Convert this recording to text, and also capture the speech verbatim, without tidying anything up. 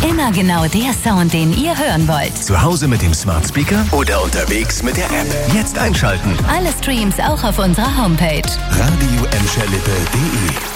Immer genau der Sound, den ihr hören wollt. Zu Hause mit dem Smart Speaker oder unterwegs mit der App. Jetzt einschalten. Alle Streams auch auf unserer Homepage. radio emscher lippe punkt de